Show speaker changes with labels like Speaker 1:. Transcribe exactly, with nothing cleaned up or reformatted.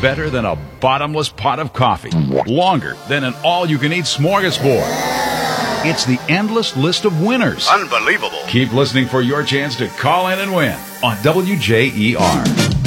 Speaker 1: better than a bottomless pot of coffee, longer than an all-you-can-eat smorgasbord. It's the endless list of winners.
Speaker 2: Unbelievable.
Speaker 1: Keep listening for your chance to call in and win on W J E R.